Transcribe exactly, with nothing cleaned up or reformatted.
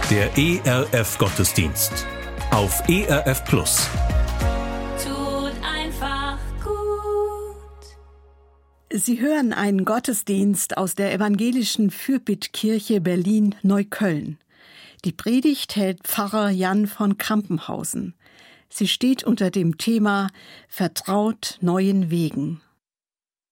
Der E R F-Gottesdienst auf E R F Plus. Tut einfach gut. Sie hören einen Gottesdienst aus der evangelischen Fürbittkirche Berlin-Neukölln. Die Predigt hält Pfarrer Jan von Krampenhausen. Sie steht unter dem Thema Vertraut neuen Wegen.